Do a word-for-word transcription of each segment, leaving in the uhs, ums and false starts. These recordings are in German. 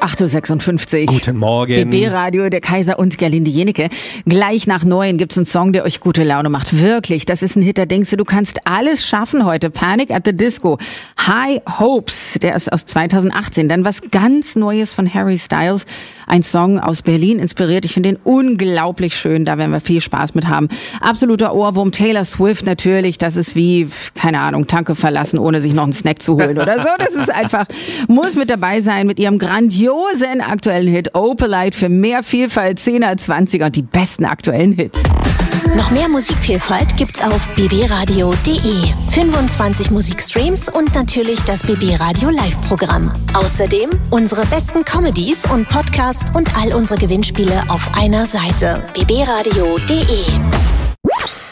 acht Uhr sechsundfünfzig. Guten Morgen. B B-Radio, der Kaiser und Gerlinde Jenecke. Gleich nach neun gibt's einen Song, der euch gute Laune macht. Wirklich, das ist ein Hit, da denkst du, du kannst alles schaffen heute. Panic at the Disco. High Hopes, der ist aus zweitausendachtzehn. Dann was ganz Neues von Harry Styles. Ein Song aus Berlin inspiriert. Ich finde den unglaublich schön, da werden wir viel Spaß mit haben. Absoluter Ohrwurm, Taylor Swift natürlich. Das ist wie, keine Ahnung, Tanke verlassen, ohne sich noch einen Snack zu holen oder so. Das ist einfach, muss mit dabei sein mit ihrem grandiosen aktuellen Hit Opalite für mehr Vielfalt, zehner, zwanziger und die besten aktuellen Hits. Noch mehr Musikvielfalt gibt's auf b b radio punkt d e. fünfundzwanzig Musikstreams und natürlich das B B Radio Live-Programm. Außerdem unsere besten Comedies und Podcasts und all unsere Gewinnspiele auf einer Seite. b b radio punkt d e.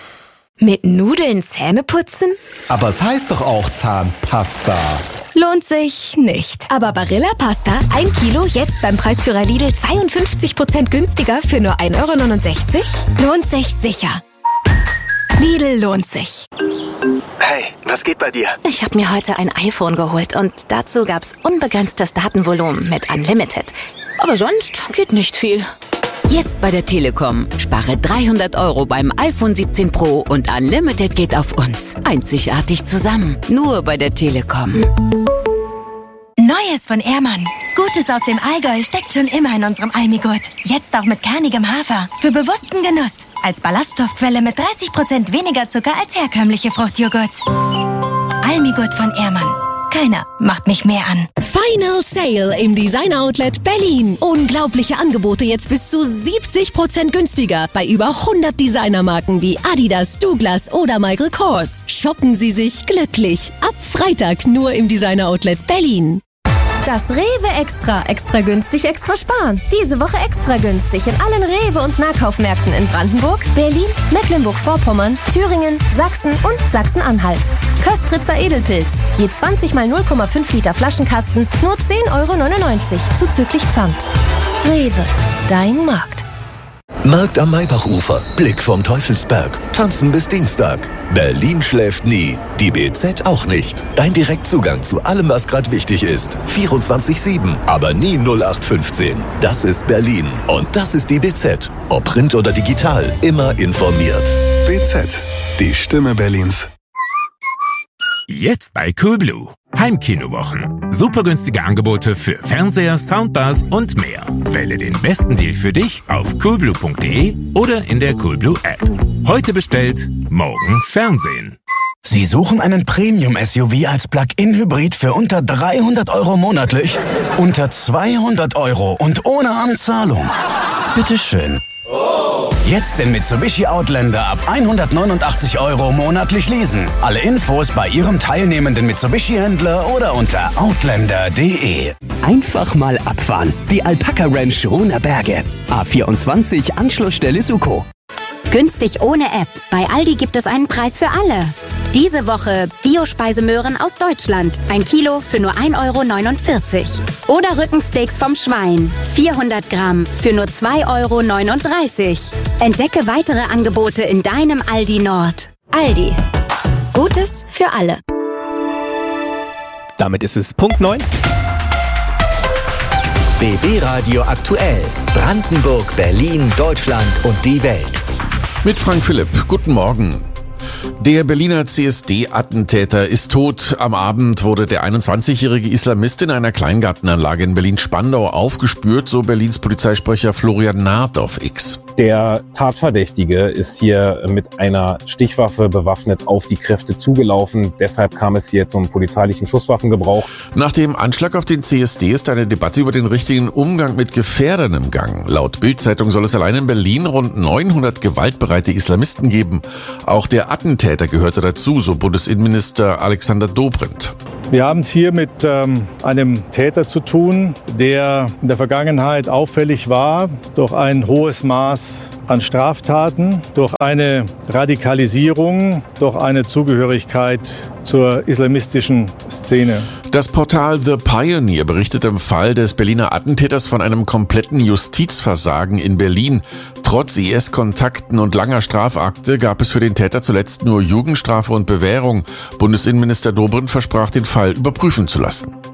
Mit Nudeln Zähne putzen? Aber es heißt doch auch Zahnpasta. Lohnt sich nicht. Aber Barilla Pasta, ein Kilo, jetzt beim Preisführer Lidl zweiundfünfzig Prozent günstiger für nur ein Euro neunundsechzig? Lohnt sich sicher. Lidl lohnt sich. Hey, was geht bei dir? Ich habe mir heute ein iPhone geholt und dazu gab's unbegrenztes Datenvolumen mit Unlimited. Aber sonst geht nicht viel. Jetzt bei der Telekom. Spare dreihundert Euro beim iPhone siebzehn Pro und Unlimited geht auf uns. Einzigartig zusammen. Nur bei der Telekom. Neues von Ehrmann. Gutes aus dem Allgäu steckt schon immer in unserem Almigurt. Jetzt auch mit kernigem Hafer. Für bewussten Genuss. Als Ballaststoffquelle mit dreißig Prozent weniger Zucker als herkömmliche Fruchtjoghurts. Almigurt von Ehrmann. Keiner macht mich mehr an. Final Sale im Design Outlet Berlin. Unglaubliche Angebote jetzt bis zu siebzig Prozent günstiger bei über hundert Designermarken wie Adidas, Douglas oder Michael Kors. Shoppen Sie sich glücklich. Ab Freitag nur im Designer Outlet Berlin. Das Rewe Extra. Extra günstig, extra sparen. Diese Woche extra günstig in allen Rewe- und Nahkaufmärkten in Brandenburg, Berlin, Mecklenburg-Vorpommern, Thüringen, Sachsen und Sachsen-Anhalt. Köstritzer Edelpilz. Je zwanzig mal null Komma fünf Liter Flaschenkasten, nur zehn Euro neunundneunzig, zuzüglich Pfand. Rewe. Dein Markt. Markt am Maybachufer, Blick vom Teufelsberg, tanzen bis Dienstag. Berlin schläft nie, die B Z auch nicht. Dein Direktzugang zu allem, was gerade wichtig ist. vierundzwanzig sieben, aber nie null acht fünfzehn. Das ist Berlin und das ist die B Z. Ob Print oder digital, immer informiert. B Z, die Stimme Berlins. Jetzt bei Coolblue. Heimkinowochen. Super günstige Angebote für Fernseher, Soundbars und mehr. Wähle den besten Deal für dich auf coolblue punkt de oder in der Coolblue App. Heute bestellt, morgen Fernsehen. Sie suchen einen Premium-S U V als Plug-in-Hybrid für unter dreihundert Euro monatlich? Unter zweihundert Euro und ohne Anzahlung? Bitteschön. Jetzt den Mitsubishi Outlander ab hundertneunundachtzig Euro monatlich leasen. Alle Infos bei Ihrem teilnehmenden Mitsubishi-Händler oder unter outlander punkt de. Einfach mal abfahren. Die Alpaka Ranch Rohner Berge. A vierundzwanzig, Anschlussstelle Suko. Günstig ohne App. Bei Aldi gibt es einen Preis für alle. Diese Woche Biospeisemöhren aus Deutschland. Ein Kilo für nur ein Euro neunundvierzig. Oder Rückensteaks vom Schwein. vierhundert Gramm für nur zwei Euro neununddreißig. Entdecke weitere Angebote in deinem Aldi Nord. Aldi. Gutes für alle. Damit ist es Punkt neun. B B Radio aktuell. Brandenburg, Berlin, Deutschland und die Welt. Mit Frank Philipp. Guten Morgen. Der Berliner C S D-Attentäter ist tot. Am Abend wurde der einundzwanzigjährige Islamist in einer Kleingartenanlage in Berlin-Spandau aufgespürt, so Berlins Polizeisprecher Florian Naht auf X. Der Tatverdächtige ist hier mit einer Stichwaffe bewaffnet auf die Kräfte zugelaufen. Deshalb kam es hier zum polizeilichen Schusswaffengebrauch. Nach dem Anschlag auf den C S D ist eine Debatte über den richtigen Umgang mit Gefährdern im Gang. Laut Bild-Zeitung soll es allein in Berlin rund neunhundert gewaltbereite Islamisten geben. Auch der Attentäter gehörte dazu, so Bundesinnenminister Alexander Dobrindt. Wir haben es hier mit ähm, einem Täter zu tun, der in der Vergangenheit auffällig war durch ein hohes Maß an Straftaten, durch eine Radikalisierung, durch eine Zugehörigkeit zur islamistischen Szene. Das Portal The Pioneer berichtet im Fall des Berliner Attentäters von einem kompletten Justizversagen in Berlin. Trotz I S-Kontakten und langer Strafakte gab es für den Täter zuletzt nur Jugendstrafe und Bewährung. Bundesinnenminister Dobrindt versprach, den Fall überprüfen zu lassen.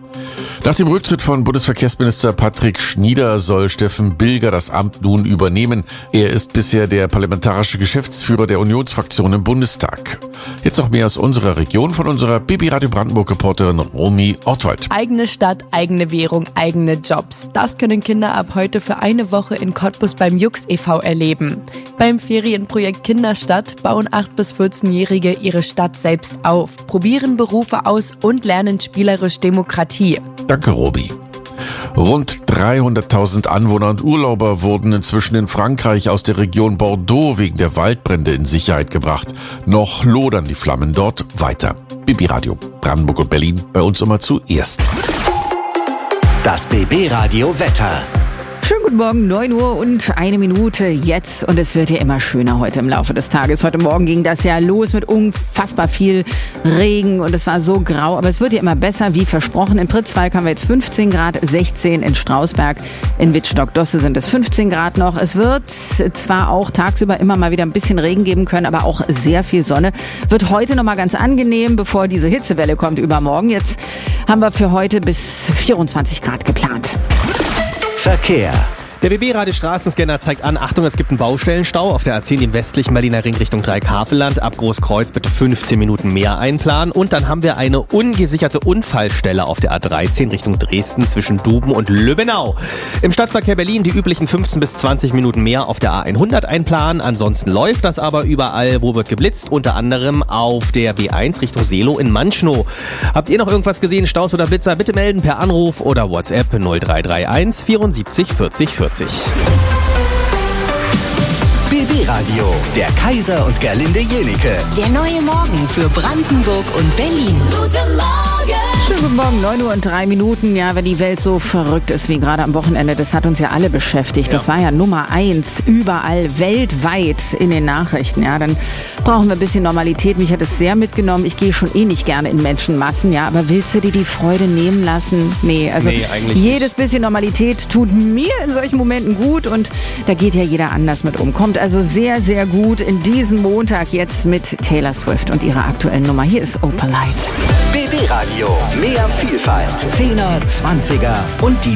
Nach dem Rücktritt von Bundesverkehrsminister Patrick Schnieder soll Steffen Bilger das Amt nun übernehmen. Er ist bisher der parlamentarische Geschäftsführer der Unionsfraktion im Bundestag. Jetzt noch mehr aus unserer Region von unserer B B Radio Brandenburg-Reporterin Romy Ortwald. Eigene Stadt, eigene Währung, eigene Jobs. Das können Kinder ab heute für eine Woche in Cottbus beim Jux e V erleben. Beim Ferienprojekt Kinderstadt bauen acht- bis vierzehnjährige ihre Stadt selbst auf, probieren Berufe aus und lernen spielerisch Demokratie. Danke, Robi. Rund dreihunderttausend Anwohner und Urlauber wurden inzwischen in Frankreich aus der Region Bordeaux wegen der Waldbrände in Sicherheit gebracht. Noch lodern die Flammen dort weiter. B B Radio, Brandenburg und Berlin, bei uns immer zuerst. Das B B Radio Wetter. Schönen guten Morgen, neun Uhr und eine Minute jetzt. Und es wird ja immer schöner heute im Laufe des Tages. Heute Morgen ging das ja los mit unfassbar viel Regen und es war so grau. Aber es wird ja immer besser, wie versprochen. In Pritzwalk haben wir jetzt fünfzehn Grad, sechzehn in Strausberg. In Wittstock-Dosse sind es fünfzehn Grad noch. Es wird zwar auch tagsüber immer mal wieder ein bisschen Regen geben können, aber auch sehr viel Sonne. Wird heute nochmal ganz angenehm, bevor diese Hitzewelle kommt übermorgen. Jetzt haben wir für heute bis vierundzwanzig Grad geplant. Verkehr. Der B B-Radio Straßenscanner zeigt an, Achtung, es gibt einen Baustellenstau auf der A zehn im westlichen Berliner Ring Richtung Dreieckhavelland. Ab Großkreuz bitte fünfzehn Minuten mehr einplanen. Und dann haben wir eine ungesicherte Unfallstelle auf der A dreizehn Richtung Dresden zwischen Duben und Lübbenau. Im Stadtverkehr Berlin die üblichen fünfzehn bis zwanzig Minuten mehr auf der A hundert einplanen. Ansonsten läuft das aber überall. Wo wird geblitzt? Unter anderem auf der B eins Richtung Seelow in Manchnow. Habt ihr noch irgendwas gesehen, Staus oder Blitzer? Bitte melden per Anruf oder WhatsApp null drei drei eins vierundsiebzig vierzig vierzig. B B-Radio, der Kaiser und Gerlinde Jenike. Der neue Morgen für Brandenburg und Berlin. Guten Morgen! Schönen guten Morgen, neun Uhr und drei Minuten. Ja, wenn die Welt so verrückt ist wie gerade am Wochenende, das hat uns ja alle beschäftigt. Das war ja Nummer eins überall weltweit in den Nachrichten. Ja, dann brauchen wir ein bisschen Normalität. Mich hat es sehr mitgenommen. Ich gehe schon eh nicht gerne in Menschenmassen. Ja, aber willst du dir die Freude nehmen lassen? Nee, also nee, eigentlich jedes nicht. bisschen Normalität tut mir in solchen Momenten gut und da geht ja jeder anders mit um. Kommt also sehr, sehr gut in diesen Montag jetzt mit Taylor Swift und ihrer aktuellen Nummer. Hier ist Opalite. B B-Radio, mehr Vielfalt, Zehner, Zwanziger und die